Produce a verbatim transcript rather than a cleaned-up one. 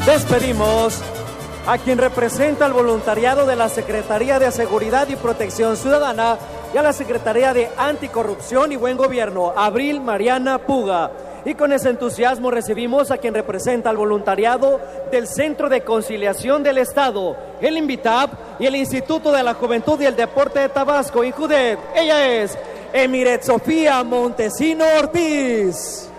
Despedimos a quien representa al voluntariado de la Secretaría de Seguridad y Protección Ciudadana y a la Secretaría de Anticorrupción y Buen Gobierno, Abril Mariana Puga. Y con ese entusiasmo recibimos a quien representa al voluntariado del Centro de Conciliación del Estado, el INVITAP y el Instituto de la Juventud y el Deporte de Tabasco, INJUDET. Ella es Emiret Sofía Montesino Ortiz.